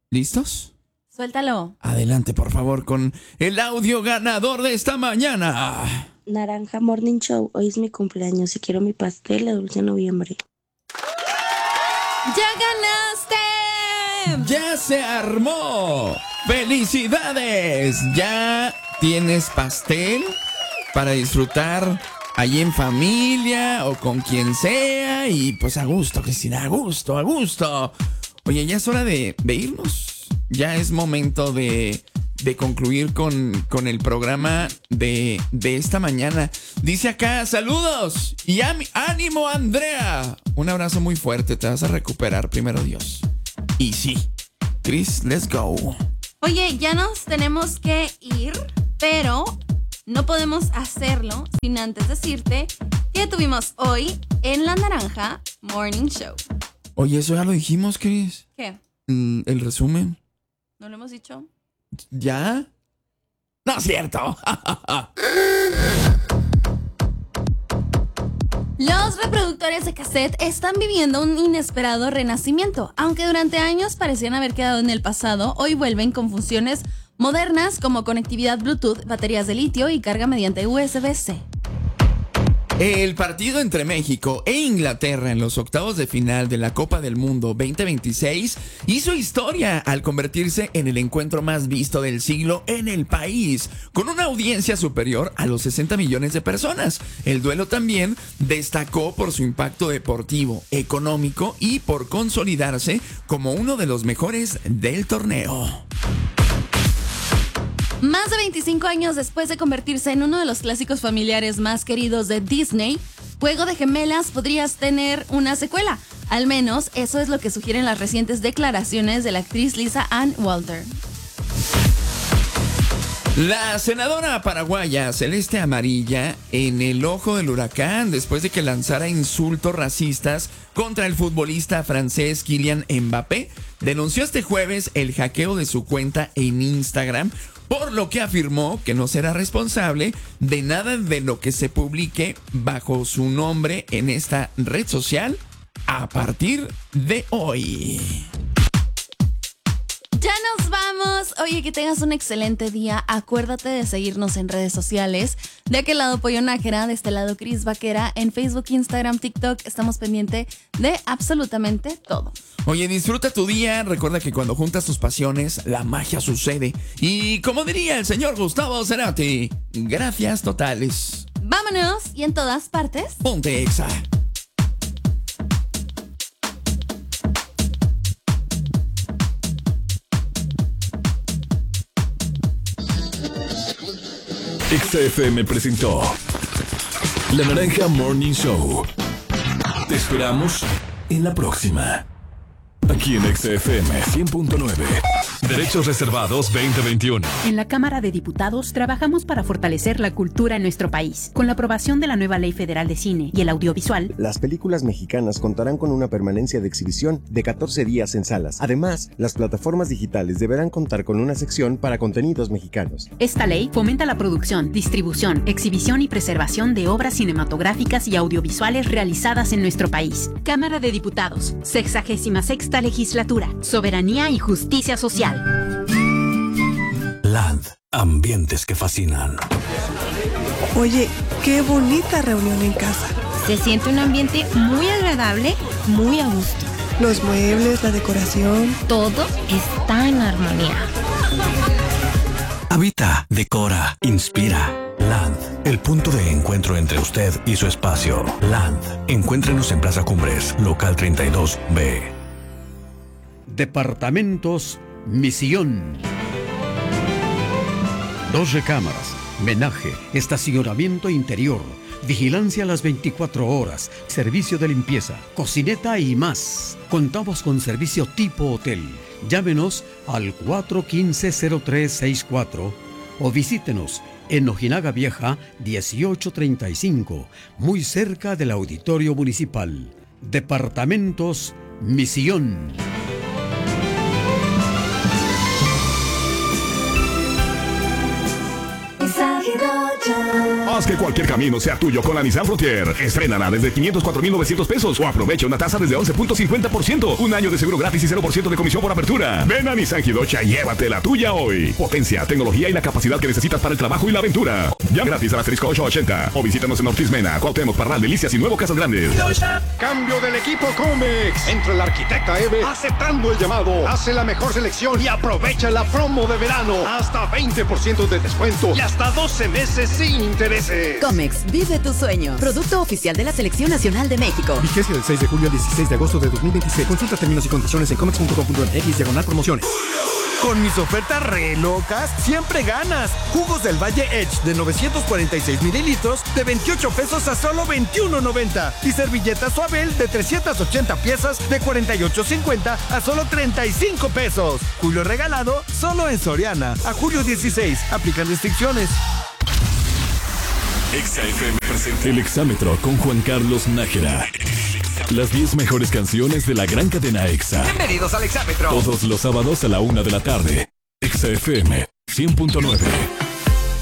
¿Listos? Suéltalo. Adelante, por favor, con el audio ganador de esta mañana. Naranja Morning Show, hoy es mi cumpleaños y quiero mi pastel de dulce noviembre. ¡Ya ganaste! ¡Ya se armó! ¡Felicidades! Ya tienes pastel para disfrutar allí en familia o con quien sea. Y pues a gusto, Cristina, a gusto, a gusto. Oye, ya es hora de irnos. Ya es momento de concluir con el programa de esta mañana. Dice acá, saludos y ánimo, Andrea. Un abrazo muy fuerte, te vas a recuperar, primero Dios. Y sí, Chris, let's go. Oye, ya nos tenemos que ir, pero no podemos hacerlo sin antes decirte que tuvimos hoy en La Naranja Morning Show. Oye, eso ya lo dijimos, Chris. ¿Qué? El resumen. ¿No lo hemos dicho? ¿Ya? No es cierto. Los reproductores de cassette están viviendo un inesperado renacimiento. Aunque durante años parecían haber quedado en el pasado, hoy vuelven con funciones modernas como conectividad Bluetooth, baterías de litio y carga mediante USB-C. El partido entre México e Inglaterra en los octavos de final de la Copa del Mundo 2026 hizo historia al convertirse en el encuentro más visto del siglo en el país, con una audiencia superior a los 60 millones de personas. El duelo también destacó por su impacto deportivo, económico y por consolidarse como uno de los mejores del torneo. Más de 25 años después de convertirse en uno de los clásicos familiares más queridos de Disney, Juego de Gemelas podría tener una secuela. Al menos eso es lo que sugieren las recientes declaraciones de la actriz Lisa Ann Walter. La senadora paraguaya Celeste Amarilla en el ojo del huracán después de que lanzara insultos racistas contra el futbolista francés Kylian Mbappé, denunció este jueves el hackeo de su cuenta en Instagram, por lo que afirmó que no será responsable de nada de lo que se publique bajo su nombre en esta red social a partir de hoy. Ya nos vamos. Oye, que tengas un excelente día. Acuérdate de seguirnos en redes sociales. De aquel lado Pollo Nájera, de este lado Cris Vaquera. En Facebook, Instagram, TikTok. Estamos pendientes de absolutamente todo. Oye, disfruta tu día. Recuerda que cuando juntas tus pasiones, la magia sucede. Y como diría el señor Gustavo Cerati, gracias totales. Vámonos y en todas partes. Ponte Exa. XFM presentó La Naranja Morning Show. Te esperamos en la próxima. Aquí en XFM 100.9. Derechos Reservados 2021. En la Cámara de Diputados trabajamos para fortalecer la cultura en nuestro país. Con la aprobación de la nueva Ley Federal de Cine y el Audiovisual, las películas mexicanas contarán con una permanencia de exhibición de 14 días en salas. Además, las plataformas digitales deberán contar con una sección para contenidos mexicanos. Esta ley fomenta la producción, distribución, exhibición y preservación de obras cinematográficas y audiovisuales realizadas en nuestro país. Cámara de Diputados, 66ª Legislatura, Soberanía y Justicia Social. LAND, ambientes que fascinan. Oye, qué bonita reunión en casa. Se siente un ambiente muy agradable, muy a gusto. Los muebles, la decoración, todo está en armonía. Habita, decora, inspira. LAND, el punto de encuentro entre usted y su espacio. LAND, encuéntrenos en Plaza Cumbres, local 32B. Departamentos Misión. 2 recámaras, menaje, estacionamiento interior, vigilancia a las 24 horas, servicio de limpieza, cocineta y más. Contamos con servicio tipo hotel. Llámenos al 415-0364 o visítenos en Ojinaga Vieja 1835, muy cerca del Auditorio Municipal. Departamentos Misión. Mensaje Haz que cualquier camino sea tuyo con la Nissan Frontier. Estrénala desde 504,900 pesos o aprovecha una tasa desde 11.50%. Un año de seguro gratis y 0% de comisión por apertura. Ven a Nissan Hirocha y llévate la tuya hoy. Potencia, tecnología y la capacidad que necesitas para el trabajo y la aventura. Llama gratis al asterisco 880 o visítanos en Ortiz Mena, Cuauhtémoc, Parral, Delicias y Nuevo Casas Grandes. Cambio del equipo Comex. Entra la arquitecta Eve aceptando el llamado. Hace la mejor selección y aprovecha la promo de verano. Hasta 20% de descuento y hasta 12 meses sin intereses. Comex, vive tu sueño. Producto oficial de la Selección Nacional de México. Vigencia del 6 de julio al 16 de agosto de 2026. Consulta términos y condiciones en comex.com.mx/promociones. Con mis ofertas re locas, siempre ganas. Jugos del Valle Edge de 946 mililitros de 28 pesos a solo 21.90. Y servilletas Suabel de 380 piezas de 48.50 a solo 35 pesos. Julio regalado solo en Soriana. A julio 16. Aplican restricciones. Exa FM presenta El Exámetro con Juan Carlos Nájera. Las 10 mejores canciones de la gran cadena Exa. Bienvenidos al Exámetro. Todos los sábados a la 1 de la tarde. Exa FM 100.9.